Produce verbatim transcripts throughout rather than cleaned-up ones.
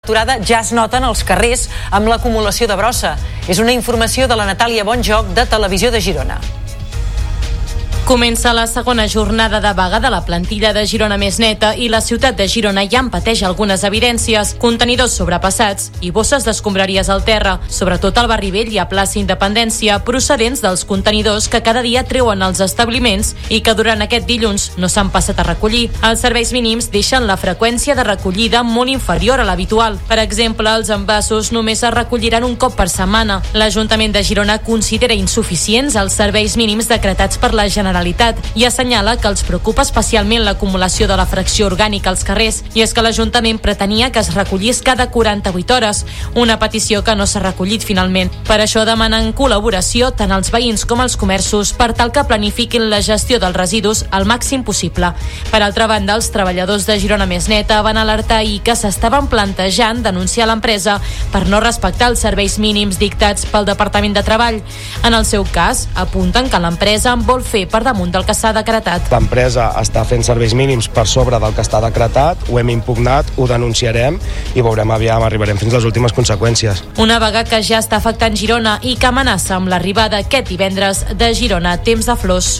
L'aturada ja es nota en els carrers amb l'acumulació de brossa. És una informació de la Natàlia Bonjoc, de Televisió de Girona. Comença la segona jornada de vaga de la plantilla de Girona Més Neta i la ciutat de Girona ja en pateix algunes evidències, contenidors sobrepassats i bosses d'escombraries al terra, sobretot al barri vell i a plaça Independència, procedents dels contenidors que cada dia treuen als establiments i que durant aquest dilluns no s'han passat a recollir. Els serveis mínims deixen la freqüència de recollida molt inferior a l'habitual. Per exemple, els envasos només es recolliran un cop per setmana. L'Ajuntament de Girona considera insuficients els serveis mínims decretats per la Generalitat i assenyala que els preocupa especialment l'acumulació de la fracció orgànica als carrers, i és que l'Ajuntament pretenia que es recollís cada quaranta-vuit hores, una petició que no s'ha recollit finalment. Per això demanen col·laboració tant als veïns com als comerços per tal que planifiquin la gestió dels residus al màxim possible. Per altra banda, els treballadors de Girona Més Neta van alertar ahir que s'estaven plantejant denunciar l'empresa per no respectar els serveis mínims dictats pel Departament de Treball. En el seu cas, apunten que l'empresa en vol fer per damunt del que s'ha decretat. L'empresa està fent serveis mínims per sobre del que està decretat, ho hem impugnat, ho denunciarem i veurem aviam, arribarem fins a les últimes conseqüències. Una vaga que ja està afectant Girona i que amenaça amb l'arribada aquest divendres de Girona Temps de Flors.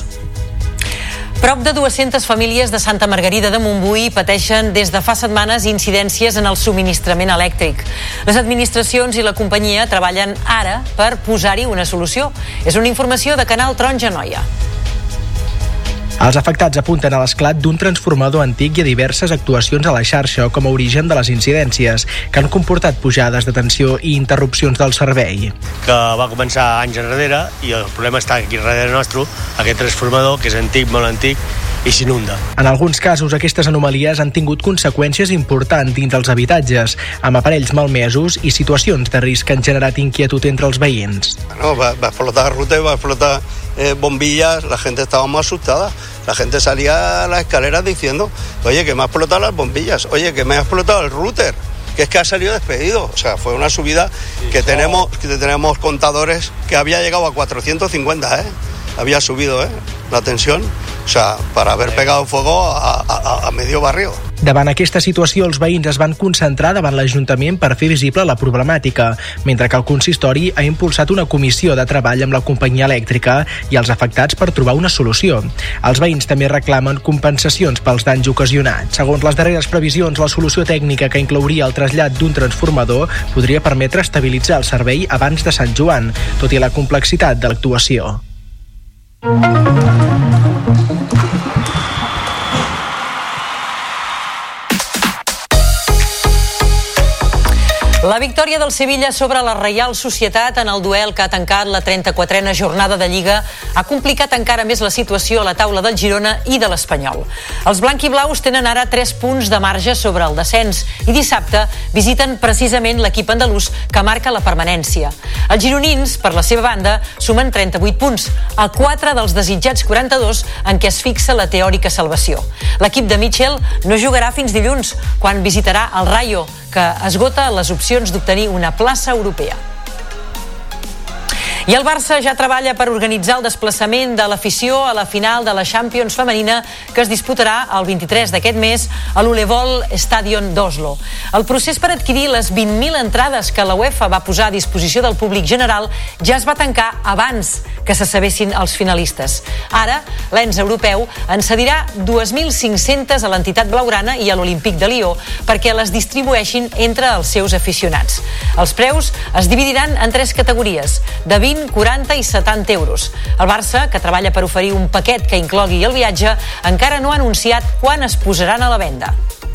Prop de dues-centes famílies de Santa Margarida de Montbui pateixen des de fa setmanes incidències en el subministrament elèctric. Les administracions i la companyia treballen ara per posar-hi una solució. És una informació de Canal Taronja Noia. Els afectats apunten a l'esclat d'un transformador antic i a diverses actuacions a la xarxa com a origen de les incidències, que han comportat pujades de tensió i interrupcions del servei. Que va començar anys enrere i el problema està aquí darrere nostre, aquest transformador, que és antic, molt antic, i s'inunda. En alguns casos, aquestes anomalies han tingut conseqüències importants dins els habitatges, amb aparells malmesos i situacions de risc que han generat inquietud entre els veïns. No, va, va a explotar router, va a explotar eh, bombillas, la gente estaba muy asustada. La gente salía a las escaleras diciendo, oye, que me ha explotado las bombillas, oye, que me ha explotado el router, que es que ha salido despedido. O sea, fue una subida que tenemos, que tenemos contadores que había llegado a cuatrocientos cincuenta, ¿eh? Había subido, ¿eh? La tensión, o sea, para haber pegado fuego a, a, a medio barrio. Davant aquesta situació, els veïns es van concentrar davant l'Ajuntament per fer visible la problemàtica, mentre que el consistori ha impulsat una comissió de treball amb la companyia elèctrica i els afectats per trobar una solució. Els veïns també reclamen compensacions pels danys ocasionats. Segons les darreres previsions, la solució tècnica, que inclouria el trasllat d'un transformador, podria permetre estabilitzar el servei abans de Sant Joan, tot i la complexitat de l'actuació. La victòria del Sevilla sobre la Reial Societat en el duel que ha tancat la trenta-quatrena jornada de Lliga ha complicat encara més la situació a la taula del Girona i de l'Espanyol. Els blanquiblaus tenen ara tres punts de marge sobre el descens i dissabte visiten precisament l'equip andalús que marca la permanència. Els gironins, per la seva banda, sumen trenta-vuit punts, a quatre dels desitjats quaranta-dos en què es fixa la teòrica salvació. L'equip de Michel no jugarà fins dilluns, quan visitarà el Rayo, que esgota les opcions d'obtenir una plaça europea. I el Barça ja treballa per organitzar el desplaçament de l'afició a la final de la Champions femenina que es disputarà el vint-i-tres d'aquest mes a l'Ulevol Stadion d'Oslo. El procés per adquirir les vint mil entrades que la UEFA va posar a disposició del públic general ja es va tancar abans que se sabessin els finalistes. Ara, l'ens europeu en cedirà dos mil cinc-centes a l'entitat blaugrana i a l'Olímpic de Lió perquè les distribueixin entre els seus aficionats. Els preus es dividiran en tres categories, de vint, quaranta i setanta euros. El Barça, que treballa per oferir un paquet que inclogui el viatge, encara no ha anunciat quan es posaran a la venda.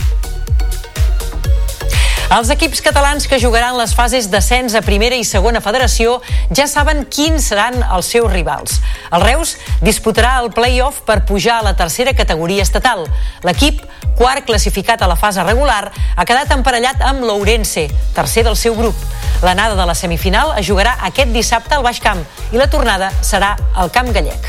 Els equips catalans que jugaran les fases d'ascens a primera i segona federació ja saben quins seran els seus rivals. El Reus disputarà el play-off per pujar a la tercera categoria estatal. L'equip, quart classificat a la fase regular, ha quedat emparellat amb l'Ourense, tercer del seu grup. L'anada de la semifinal es jugarà aquest dissabte al Baix Camp i la tornada serà al Camp Gallec.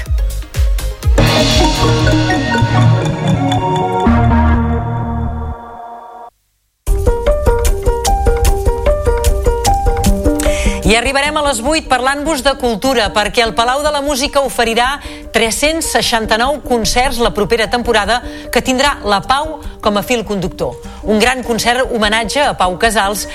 I arribarem a les vuit parlant-vos de cultura, perquè el Palau de la Música oferirà tres-cents seixanta-nou concerts la propera temporada, que tindrà la Pau com a fil conductor. Un gran concert homenatge a Pau Casals,